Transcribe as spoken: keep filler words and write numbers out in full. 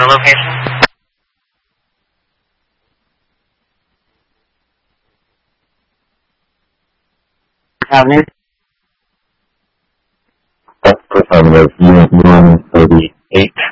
the location? Avenue? First Avenue, Unit one thirty-eight.